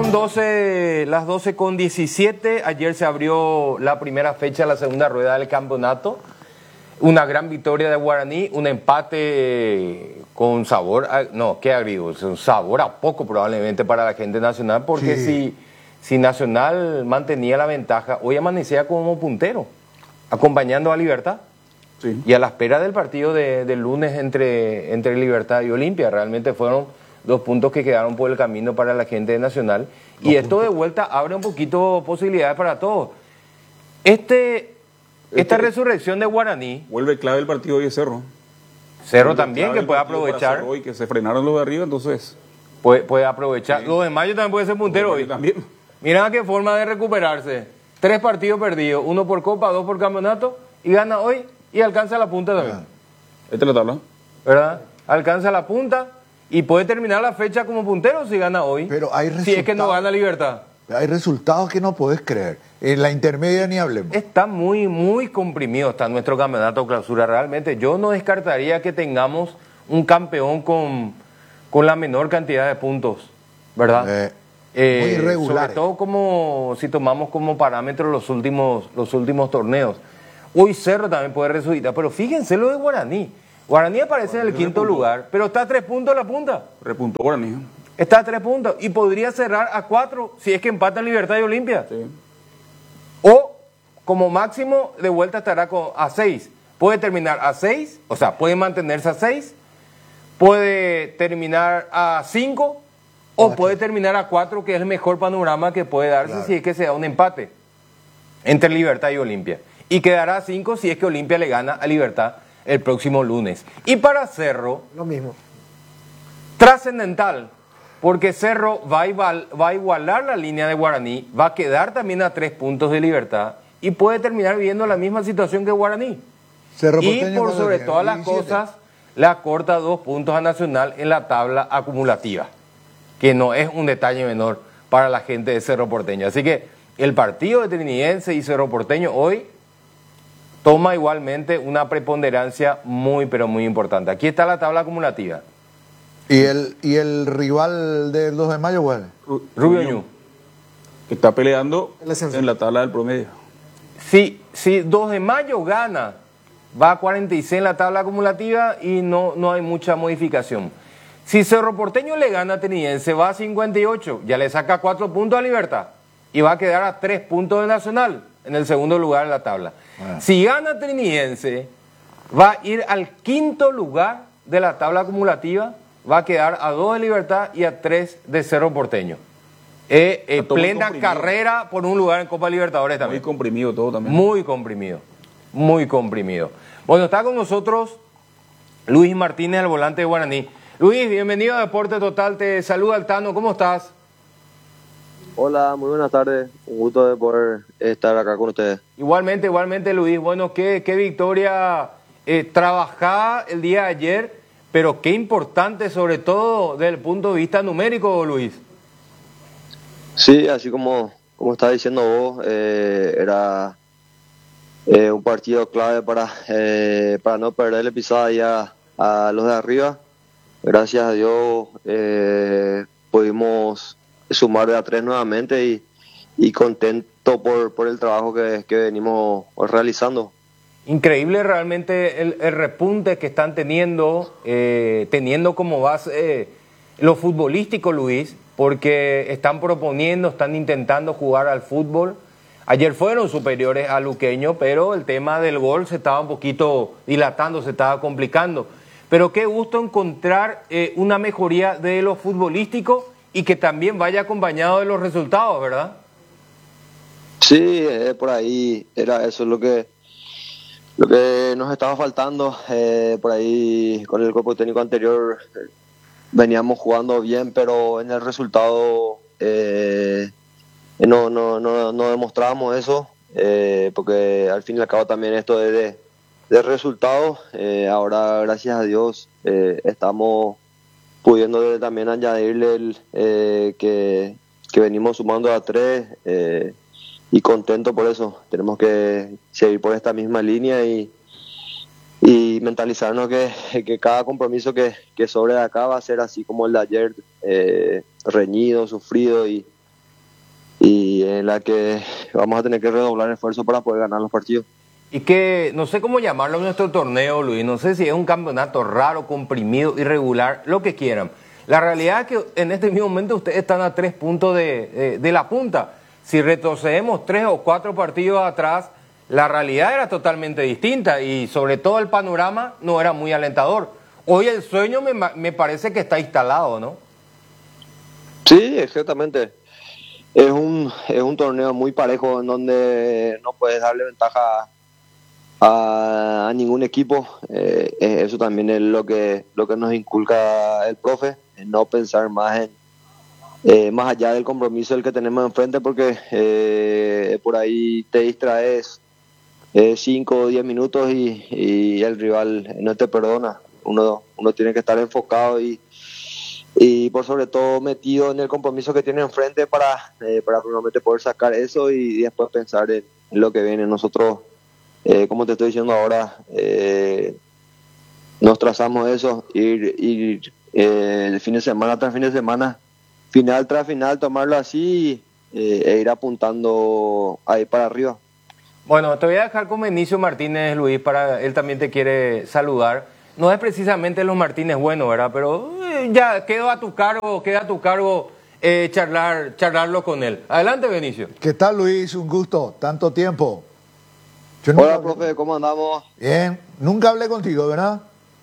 Son las 12:17. Ayer se abrió la primera fecha de la segunda rueda del campeonato. Una gran victoria de Guaraní, un empate con sabor, qué agrio, un sabor a poco probablemente para la gente Nacional, porque si Nacional mantenía la ventaja, hoy amanecía como puntero, acompañando a Libertad. Sí. Y a la espera del partido del lunes entre Libertad y Olimpia. Realmente fueron 2 puntos que quedaron por el camino para la gente de Nacional. Y esto de vuelta abre un poquito posibilidades para todos. Esta resurrección de Guaraní... Vuelve clave el partido hoy de Cerro. Cerro también, que puede aprovechar. Hoy que se frenaron los de arriba, entonces... Puede aprovechar. Sí. Los de Mayo también puede ser puntero hoy. También. Mira qué forma de recuperarse. 3 partidos perdidos, 1 por Copa, 2 por Campeonato, y gana hoy y alcanza la punta también. Esta es la tabla. ¿Verdad? Alcanza la punta y puede terminar la fecha como puntero si gana hoy. Pero hay si es que no gana Libertad. Hay resultados que no podés creer. En la intermedia ni hablemos. Está muy, muy comprimido está nuestro campeonato clausura. Realmente yo no descartaría que tengamos un campeón con la menor cantidad de puntos, ¿verdad? Muy irregular. Sobre todo como si tomamos como parámetro los últimos torneos. Hoy Cerro también puede resucitar, pero fíjense lo de Guaraní. Guaraní aparece en el 5º lugar, pero está a 3 puntos la punta. Repuntó Guaraní. Está a 3 puntos y podría cerrar a 4 si es que empatan Libertad y Olimpia. Sí. O como máximo de vuelta estará a 6. Puede terminar a 6, o sea, puede mantenerse a 6, puede terminar a 5 o puede terminar a 4, que es el mejor panorama que puede darse si es que se da un empate entre Libertad y Olimpia. Y quedará a 5 si es que Olimpia le gana a Libertad el próximo lunes. Y para Cerro, lo mismo. Trascendental, porque Cerro va a igualar la línea de Guaraní, va a quedar también a 3 puntos de Libertad y puede terminar viviendo la misma situación que Guaraní. Y por sobre todas las cosas, le acorta 2 puntos a Nacional en la tabla acumulativa, que no es un detalle menor para la gente de Cerro Porteño. Así que el partido de Trinidense y Cerro Porteño hoy toma igualmente una preponderancia muy, pero muy importante. Aquí está la tabla acumulativa. ¿Y el rival del 2 de mayo cuál es? Rubio Ñu. Que está peleando en la tabla del promedio. Si 2 de mayo gana, va a 46 en la tabla acumulativa y no hay mucha modificación. Si Cerro Porteño le gana a Trinidense, va a 58, ya le saca 4 puntos a Libertad y va a quedar a 3 puntos de Nacional en el segundo lugar de la tabla. Si gana Trinidense, va a ir al 5º lugar de la tabla acumulativa, va a quedar a 2 de Libertad y a 3 de Cerro Porteño. Plena carrera por un lugar en Copa Libertadores también. Muy comprimido todo también. Muy comprimido, muy comprimido. Bueno, está con nosotros Luis Martínez, el volante de Guaraní. Luis, bienvenido a Deporte Total, te saluda Altano, ¿cómo estás? Hola, muy buenas tardes, un gusto de poder estar acá con ustedes. Igualmente Luis, bueno, qué victoria trabajada el día de ayer, pero qué importante sobre todo desde el punto de vista numérico, Luis. Sí, así como estás diciendo vos, era un partido clave para no perderle pisada ya a los de arriba. Gracias a Dios pudimos sumar de a 3 nuevamente y contento por el trabajo que venimos realizando. Increíble realmente el repunte que están teniendo como base lo futbolístico, Luis, porque están proponiendo, están intentando jugar al fútbol. Ayer fueron superiores a Luqueño, pero el tema del gol se estaba un poquito dilatando, se estaba complicando. Pero qué gusto encontrar una mejoría de lo futbolístico y que también vaya acompañado de los resultados, ¿verdad? Sí, por ahí era eso lo que nos estaba faltando. Por ahí con el cuerpo técnico anterior veníamos jugando bien, pero en el resultado no demostrábamos eso, porque al fin y al cabo también esto es de resultados. Ahora, gracias a Dios, estamos pudiendo también añadirle que venimos sumando a 3 y contento por eso. Tenemos que seguir por esta misma línea y mentalizarnos que cada compromiso que sobre de acá va a ser así como el de ayer, reñido, sufrido y y en la que vamos a tener que redoblar esfuerzo para poder ganar los partidos. Y que no sé cómo llamarlo en nuestro torneo, Luis, no sé si es un campeonato raro, comprimido, irregular, lo que quieran. La realidad es que en este mismo momento ustedes están a 3 puntos de la punta. Si retrocedemos 3 o 4 partidos atrás, la realidad era totalmente distinta y sobre todo el panorama no era muy alentador. Hoy el sueño me parece que está instalado, ¿no? Sí, exactamente. Es un torneo muy parejo en donde no puedes darle ventaja a ningún equipo. Eso también es lo que nos inculca el profe, en no pensar más más allá del compromiso del que tenemos enfrente, porque por ahí te distraes 5 o 10 minutos y el rival no te perdona. Uno tiene que estar enfocado y por sobre todo metido en el compromiso que tiene enfrente para probablemente poder sacar eso y después pensar en lo que viene. Nosotros, como te estoy diciendo ahora, nos trazamos eso, ir fin de semana tras fin de semana, final tras final, tomarlo así e ir apuntando ahí para arriba. Bueno, te voy a dejar con Benicio Martínez, Luis, él también te quiere saludar. No es precisamente los Martínez bueno, ¿verdad? Pero ya queda a tu cargo charlarlo con él. Adelante, Benicio. ¿Qué tal, Luis? Un gusto. Tanto tiempo. Hola, profe, ¿cómo andamos? Bien. Nunca hablé contigo, ¿verdad?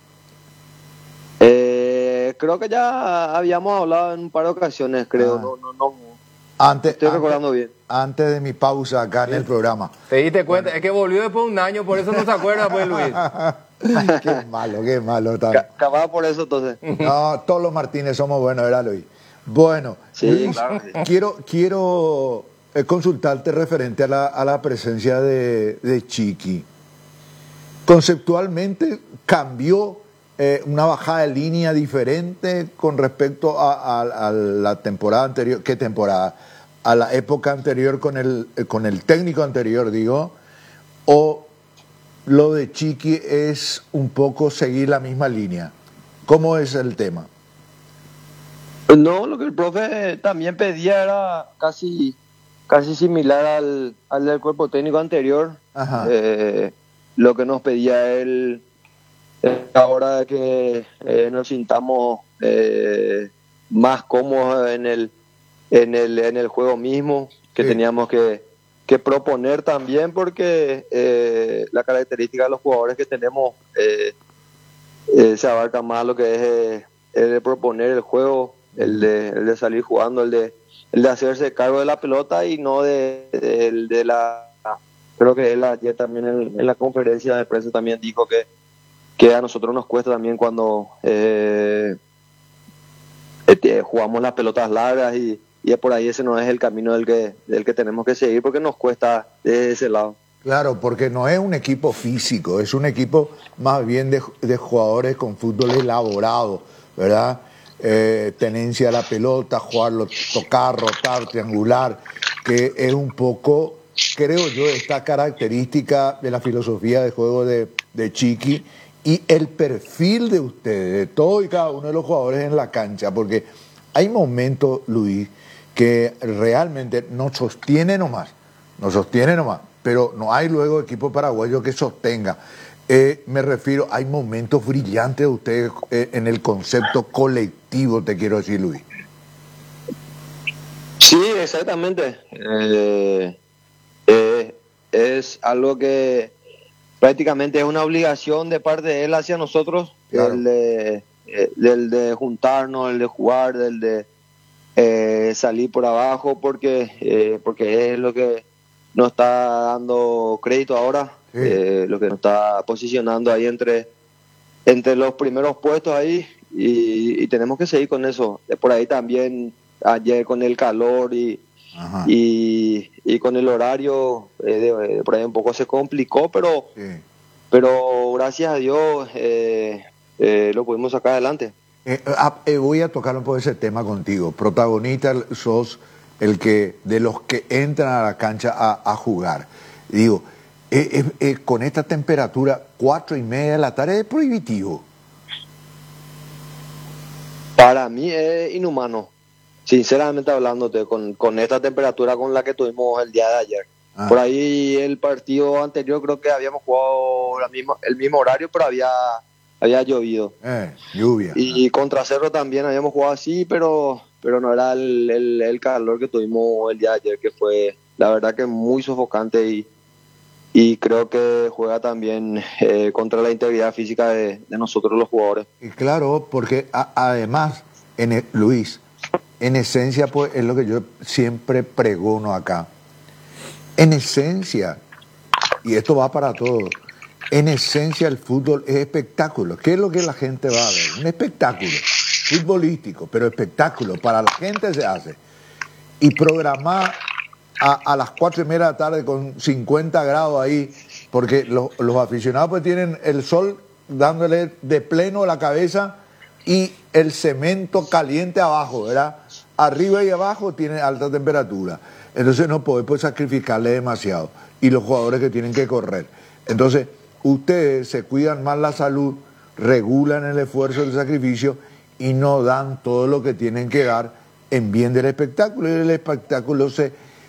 Creo que ya habíamos hablado en un par de ocasiones, creo. Estoy recordando bien. Antes de mi pausa acá en el programa. ¿Te diste cuenta? Es que volvió después de un año, por eso no se acuerda, pues, Luis. Qué malo. Capaz por eso, entonces. No, todos los Martínez somos buenos, ¿verdad, Luis? Bueno, sí, Luis, claro. Quiero consultarte referente a la presencia de Chiqui. Conceptualmente cambió una bajada de línea diferente con respecto a la temporada anterior. ¿Qué temporada? A la época anterior con el técnico anterior, digo. ¿O lo de Chiqui es un poco seguir la misma línea? ¿Cómo es el tema? No, lo que el profe también pedía era casi similar al del cuerpo técnico anterior. Lo que nos pedía él ahora que nos sintamos más cómodos en el juego mismo, que teníamos que proponer también, porque la característica de los jugadores que tenemos se abarca más lo que es el de proponer el juego, el de salir jugando, el de hacerse cargo de la pelota y no de la... Creo que él ayer también en la conferencia de prensa también dijo que a nosotros nos cuesta también cuando jugamos las pelotas largas y por ahí ese no es el camino del que tenemos que seguir, porque nos cuesta de ese lado. Claro, porque no es un equipo físico, es un equipo más bien de jugadores con fútbol elaborado, ¿verdad? Tenencia a la pelota, jugarlo, tocar, rotar, triangular, que es un poco, creo yo, esta característica de la filosofía de juego de Chiqui y el perfil de ustedes, de todos y cada uno de los jugadores en la cancha, porque hay momentos, Luis, que realmente nos sostiene nomás, pero no hay luego equipo paraguayo que sostenga. Me refiero, hay momentos brillantes de ustedes en el concepto colectivo, te quiero decir, Luis. Sí, exactamente. Es algo que prácticamente es una obligación de parte de él hacia nosotros, claro. Del de juntarnos, el de jugar, del de salir por abajo, porque es lo que nos está dando crédito ahora, sí. Lo que nos está posicionando ahí entre los primeros puestos ahí, y tenemos que seguir con eso. Por ahí también ayer con el calor y con el horario por ahí un poco se complicó, pero gracias a Dios lo pudimos sacar adelante. Voy a tocar un poco ese tema contigo. Protagonista sos el que de los que entran a la cancha a jugar. Digo, con esta temperatura, 4:30 de la tarde, es prohibitivo. Para mí es inhumano. sinceramente hablándote, con esta temperatura con la que tuvimos el día de ayer. Por ahí el partido anterior creo que habíamos jugado el mismo horario, pero había llovido. Lluvia. Y contra Cerro también habíamos jugado así, pero no era el calor que tuvimos el día de ayer, que fue la verdad que muy sofocante y creo que juega también contra la integridad física de nosotros los jugadores. Y claro, porque además, Luis, en esencia, pues es lo que yo siempre pregono acá. En esencia, y esto va para todos, en esencia el fútbol es espectáculo. ¿Qué es lo que la gente va a ver? Un espectáculo futbolístico, pero espectáculo para la gente se hace. Y programar a las 4:30 de la tarde con 50 grados ahí, porque los aficionados pues tienen el sol dándole de pleno la cabeza y el cemento caliente abajo, ¿verdad? Arriba y abajo tiene alta temperatura. Entonces no podemos sacrificarle demasiado. Y los jugadores que tienen que correr. Entonces, ustedes se cuidan más la salud, regulan el esfuerzo, el sacrificio y no dan todo lo que tienen que dar en bien del espectáculo. Y el espectáculo se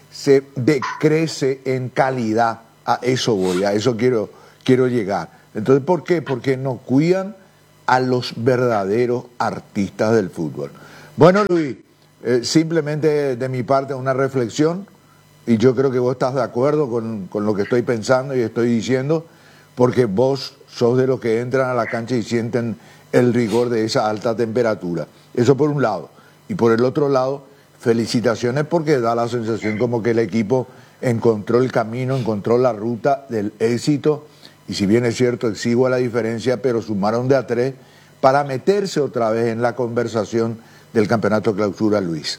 decrece en calidad. A eso voy, a eso quiero llegar. Entonces, ¿por qué? Porque no cuidan a los verdaderos artistas del fútbol. Bueno, Luis, simplemente de mi parte una reflexión, y yo creo que vos estás de acuerdo con lo que estoy pensando y estoy diciendo, porque vos sos de los que entran a la cancha y sienten el rigor de esa alta temperatura. Eso por un lado. Y por el otro lado, felicitaciones porque da la sensación como que el equipo encontró el camino, encontró la ruta del éxito, y si bien es cierto, exigua la diferencia, pero sumaron de a 3 para meterse otra vez en la conversación del campeonato clausura, Luis.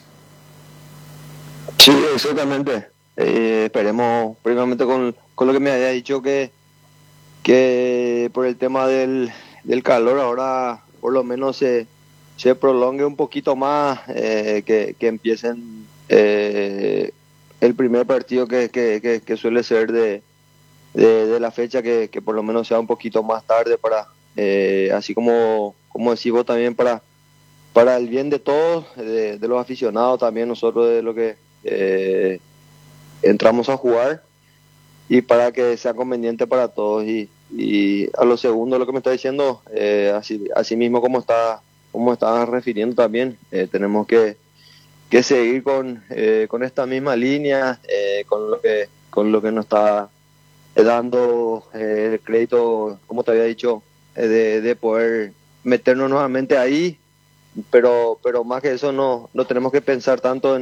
Sí, exactamente. Esperemos, primeramente con lo que me había dicho, que por el tema del calor ahora por lo menos se prolongue un poquito más, que empiecen el primer partido que suele ser de la fecha, que por lo menos sea un poquito más tarde para, así como decís vos también, para el bien de todos, de los aficionados también, nosotros de lo que entramos a jugar, y para que sea conveniente para todos. Y a lo segundo, lo que me está diciendo, así mismo como estaba refiriendo también, tenemos que seguir con esta misma línea, con lo que nos está dando el crédito, como te había dicho, de poder meternos nuevamente ahí. Pero más que eso, no tenemos que pensar tanto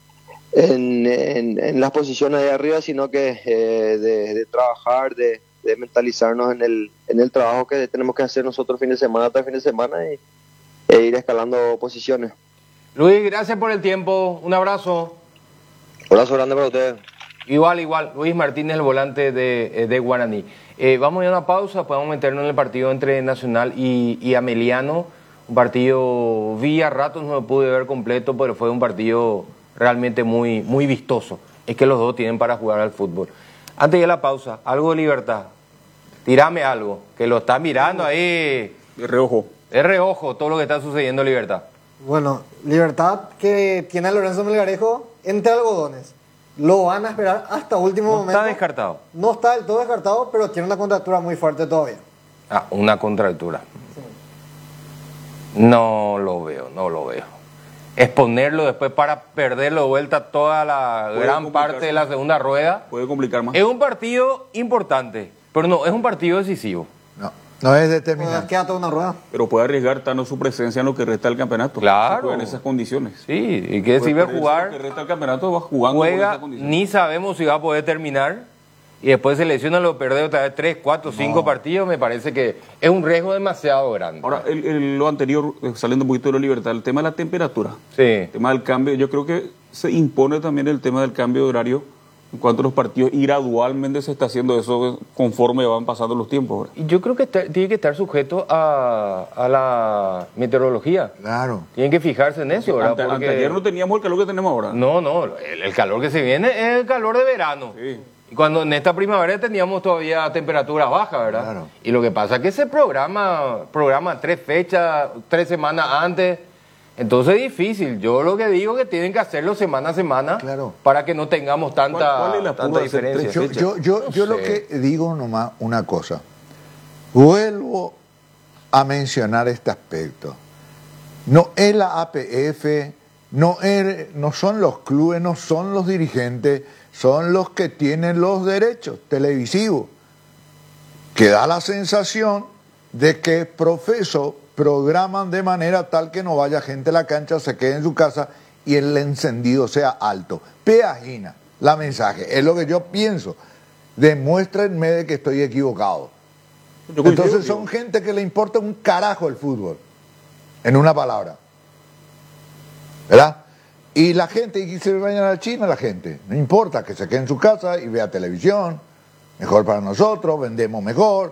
en las posiciones de arriba, sino que de trabajar, de mentalizarnos en el trabajo que tenemos que hacer nosotros fin de semana tras fin de semana, e ir escalando posiciones. Luis, gracias por el tiempo, un abrazo. Un abrazo grande para ustedes. Igual, Luis Martínez, el volante de Guaraní. Vamos a ir a una pausa, podemos meternos en el partido entre Nacional y Ameliano. Un partido, vi a ratos, no lo pude ver completo, pero fue un partido realmente muy, muy vistoso. Es que los dos tienen para jugar al fútbol. Antes de la pausa, algo de Libertad. Tírame algo, que lo está mirando ahí. De reojo. De reojo todo lo que está sucediendo en Libertad. Bueno, Libertad, que tiene a Lorenzo Melgarejo entre algodones. Lo van a esperar hasta último momento. No está descartado. No está del todo descartado, pero tiene una contractura muy fuerte todavía. Una contractura. No lo veo. Exponerlo después para perderlo de vuelta toda la gran parte de la segunda rueda. Puede complicar más. Es un partido importante, pero no, es un partido decisivo. No es determinante. Queda toda una rueda. Pero puede arriesgar tanto su presencia en lo que resta del campeonato. Claro. En esas condiciones. Sí, y que si va a jugar, lo que resta del campeonato va jugando juega, ni sabemos si va a poder terminar. Y después se lesiona, lo pierde otra vez 3, 4, 5 partidos. Me parece que es un riesgo demasiado grande. Ahora, lo anterior, saliendo un poquito de la Libertad, el tema de la temperatura. Sí. El tema del cambio, yo creo que se impone también el tema del cambio de horario en cuanto a los partidos, y gradualmente se está haciendo eso conforme van pasando los tiempos. ¿Verdad? Y yo creo que tiene que estar sujeto a la meteorología. Claro. Tienen que fijarse en eso, ¿verdad? Ayer no teníamos el calor que tenemos ahora. No, el calor que se viene es el calor de verano. Sí. Y cuando en esta primavera teníamos todavía temperaturas bajas, ¿verdad? Claro. Y lo que pasa es que se programa 3 fechas, 3 semanas antes, Entonces es difícil. Yo lo que digo es que tienen que hacerlo semana a semana Claro. para que no tengamos ¿Cuál es el apuro tanta de hacer diferencia. tres Yo lo que digo nomás una cosa. Vuelvo a mencionar este aspecto. No es la APF, no son los clubes, no son los dirigentes, son los que tienen los derechos televisivos. Que da la sensación de que programan de manera tal que no vaya gente a la cancha, se quede en su casa y el encendido sea alto. Peagina la mensaje, es lo que yo pienso. Demuéstrenme de que estoy equivocado. Entonces son gente que le importa un carajo el fútbol, en una palabra. ¿Verdad? Y la gente, y se vayan a la China la gente, no importa, que se quede en su casa y vea televisión, mejor para nosotros, vendemos mejor.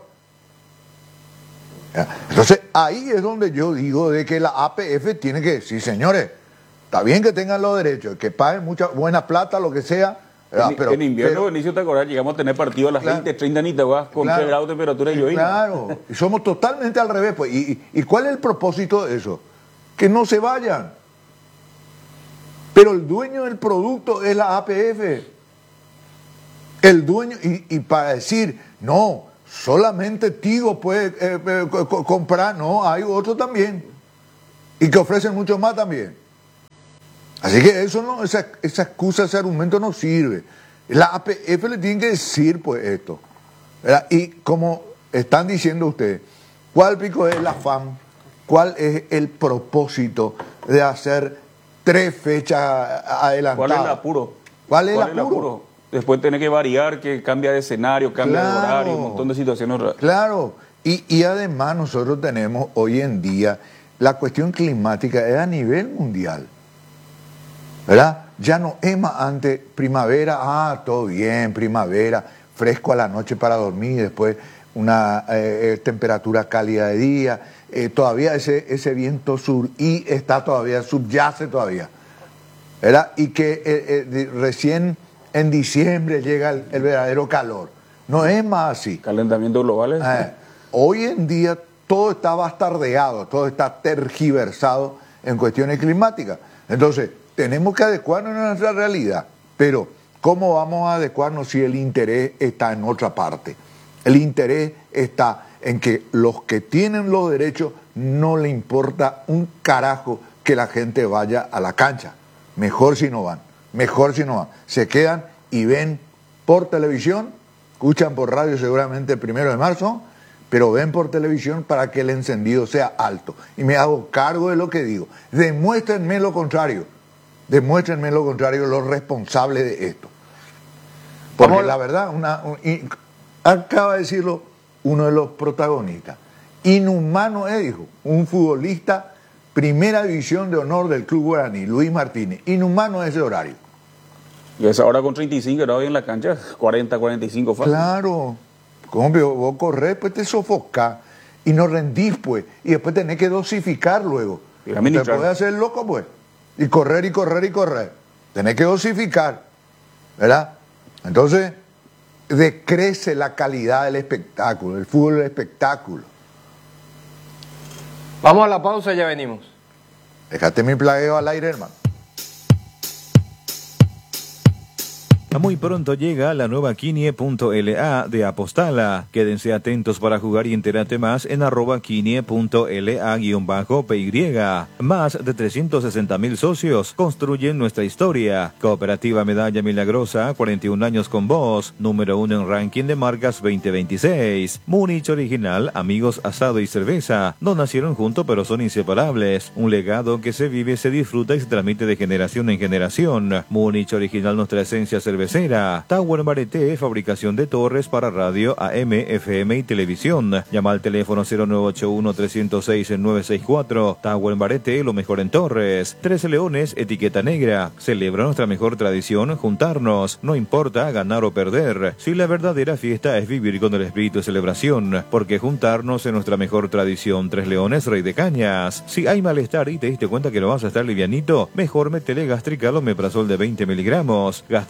Entonces ahí es donde yo digo de que la APF tiene que decir, señores, está bien que tengan los derechos, que paguen mucha buena plata, lo que sea. En invierno, Benicio, ¿te acordás? Llegamos a tener partido a las 20, 30 ni te vas con 3 grados de temperatura y llovina. Claro, y somos totalmente al revés. Pues. ¿Y cuál es el propósito de eso? Que no se vayan. Pero el dueño del producto es la APF. El dueño, y para decir, no, solamente Tigo puede comprar, no, hay otros también. Y que ofrecen mucho más también. Así que eso no, esa excusa, ese argumento no sirve. La APF le tiene que decir pues esto. ¿Verdad? Y como están diciendo ustedes, ¿cuál pico es el afán? ¿Cuál es el propósito de hacer 3 fechas adelantadas? ¿Cuál es el apuro? ¿Cuál es el apuro? Después tiene que variar, que cambia de escenario, cambia de horario, un montón de situaciones raras. Claro, y además nosotros tenemos hoy en día la cuestión climática es a nivel mundial. ¿Verdad? Ya no es más antes primavera, todo bien, primavera, fresco a la noche para dormir, después una temperatura cálida de día, todavía ese viento sur y está todavía, subyace todavía, ¿verdad? Y que recién en diciembre llega el verdadero calor. No es más así. Calentamiento global. Hoy en día todo está bastardeado, todo está tergiversado en cuestiones climáticas. Entonces, tenemos que adecuarnos a nuestra realidad, pero ¿cómo vamos a adecuarnos si el interés está en otra parte? El interés está en que los que tienen los derechos no le importa un carajo que la gente vaya a la cancha. Mejor si no van, Se quedan y ven por televisión, escuchan por radio seguramente el 1 de marzo, pero ven por televisión para que el encendido sea alto. Y me hago cargo de lo que digo. Demuéstrenme lo contrario, los responsables de esto. Porque la verdad, acaba de decirlo uno de los protagonistas. Inhumano es, dijo, un futbolista primera división de honor del Club Guaraní, Luis Martínez. Inhumano es ese horario. Y esa hora con 35 grados en la cancha, 40, 45 fácil. Claro, como vos corres, pues te sofocás y no rendís, pues. Y después tenés que dosificar luego. Te podés hacer loco, pues. Y correr. Tenés que dosificar, ¿verdad? Entonces, decrece la calidad del espectáculo, el fútbol del espectáculo. Vamos a la pausa y ya venimos. Déjate mi plagueo al aire, hermano. Muy pronto llega la nueva Quinie.la de Apostala. Quédense atentos para jugar y enterate más en @Quinie.la_PY. Más de 360,000 socios construyen nuestra historia. Cooperativa Medalla Milagrosa, 41 años con vos. Número 1 en ranking de marcas 2026. Múnich Original, amigos, asado y cerveza. No nacieron juntos pero son inseparables. Un legado que se vive, se disfruta y se transmite de generación en generación. Múnich Original, nuestra esencia cervecera. Tower Mareté, fabricación de torres para radio, AM, FM y televisión. Llama al teléfono 0981-306-964. Tower Mareté, lo mejor en torres. 13 Leones, etiqueta negra. Celebra nuestra mejor tradición, juntarnos. No importa ganar o perder. Si la verdadera fiesta es vivir con el espíritu de celebración, porque juntarnos es nuestra mejor tradición. 3 Leones, Rey de Cañas. Si hay malestar y te diste cuenta que no vas a estar livianito, mejor métele Gastrical o Meprazol de 20 miligramos. Gastrical, tu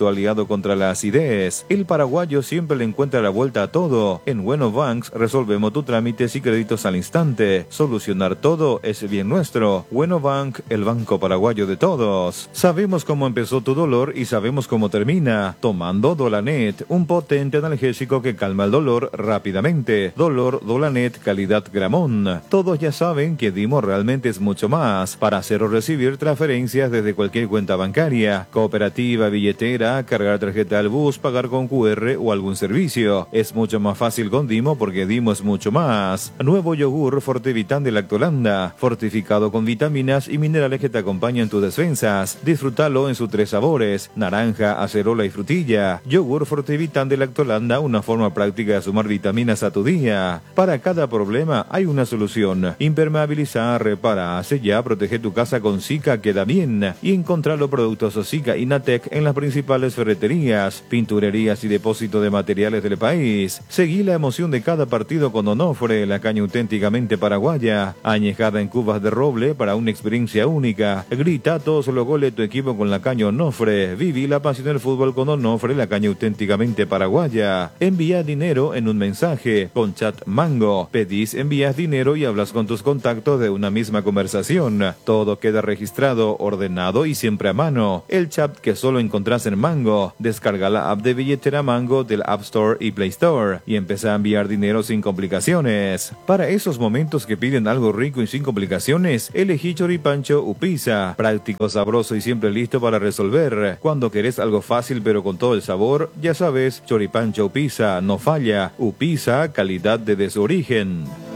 tu aliado contra la acidez. El paraguayo siempre le encuentra la vuelta a todo. En Bueno Banks resolvemos tus trámites y créditos al instante. Solucionar todo es bien nuestro. Bueno Bank, el banco paraguayo de todos. Sabemos cómo empezó tu dolor y sabemos cómo termina. Tomando Dolanet, un potente analgésico que calma el dolor rápidamente. Dolor Dolanet calidad Gramón. Todos ya saben que Dimo realmente es mucho más. Para hacer o recibir transferencias desde cualquier cuenta bancaria, cooperativa, billetera, cargar tarjeta al bus, pagar con QR o algún servicio. Es mucho más fácil con Dimo porque Dimo es mucho más. Nuevo yogur Fortevitán de Lactolanda, fortificado con vitaminas y minerales que te acompañan en tus defensas. Disfrútalo en sus 3 sabores: naranja, acerola y frutilla. Yogur Fortevitán de Lactolanda, una forma práctica de sumar vitaminas a tu día. Para cada problema hay una solución. Impermeabilizar, repara, sella, protege tu casa con Zika Queda Bien y encontrar los productos Zika y Natec en las principales ferreterías, pinturerías y depósitos de materiales del país. Seguí la emoción de cada partido con Onofre, la caña auténticamente paraguaya, añejada en cubas de roble para una experiencia única. Grita todos los goles de tu equipo con la caña Onofre. Viví la pasión del fútbol con Onofre, la caña auténticamente paraguaya. Envía dinero en un mensaje con Chat Mango. Pedís, envías dinero y hablas con tus contactos de una misma conversación. Todo queda registrado, ordenado y siempre a mano. El chat que solo encontrás en Mango. Descarga la app de billetera Mango del App Store y Play Store y empieza a enviar dinero sin complicaciones. Para esos momentos que piden algo rico y sin complicaciones, elegí Choripancho Upisa. Práctico, sabroso y siempre listo para resolver. Cuando querés algo fácil pero con todo el sabor, ya sabes, Choripancho Upisa no falla. Upisa, calidad desde su origen.